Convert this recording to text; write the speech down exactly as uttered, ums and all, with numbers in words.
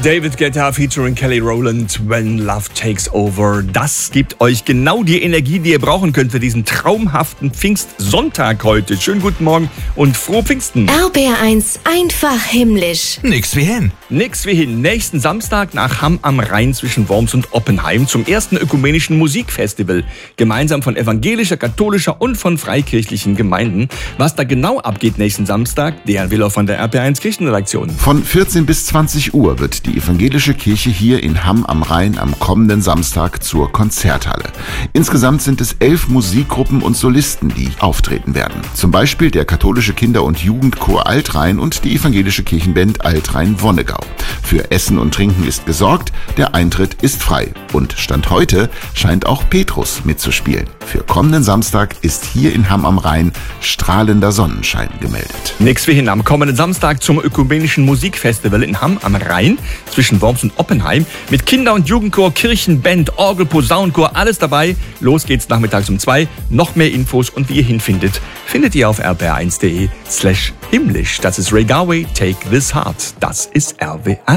David Guetta featuring Kelly Rowland, When Love Takes Over. Das gibt euch genau die Energie, die ihr brauchen könnt für diesen traumhaften Pfingstsonntag heute. Schönen guten Morgen und frohe Pfingsten. R B R eins einfach himmlisch. Nix wie hin. Nix wie hin. Nächsten Samstag nach Hamm am Rhein zwischen Worms und Oppenheim zum ersten ökumenischen Musikfestival. Gemeinsam von evangelischer, katholischer und von freikirchlichen Gemeinden. Was da genau abgeht nächsten Samstag, der will auch von der R B R eins Kirchenredaktion. Von vierzehn bis zwanzig Uhr wird die evangelische Kirche hier in Hamm am Rhein am kommenden Samstag zur Konzerthalle. Insgesamt sind es elf Musikgruppen und Solisten, die auftreten werden. Zum Beispiel der katholische Kinder- und Jugendchor Altrhein und die evangelische Kirchenband Altrhein-Wonnegau. Für Essen und Trinken ist gesorgt, der Eintritt ist frei. Und Stand heute scheint auch Petrus mitzuspielen. Für kommenden Samstag ist hier in Hamm am Rhein strahlender Sonnenschein gemeldet. Nix wie hin am kommenden Samstag zum ökumenischen Musikfestival in Hamm am Rhein zwischen Worms und Oppenheim mit Kinder- und Jugendchor, Kirchenband, Orgel, Posaunenchor, alles dabei. Los geht's nachmittags um zwei. Noch mehr Infos und wie ihr hinfindet, findet ihr auf r b r eins punkt d e slash himmlisch. Das ist Ray Garvey, Take This Heart. Das ist R B R.